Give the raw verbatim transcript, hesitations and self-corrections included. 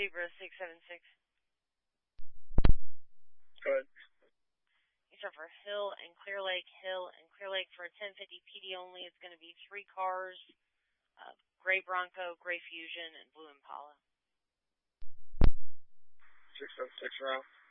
Zebra six seven six. Go ahead. You start for Hill and Clear Lake, Hill and Clear Lake for a ten fifty P D only. It's going to be three cars, uh, Gray Bronco, Gray Fusion, and Blue Impala. six seven six route.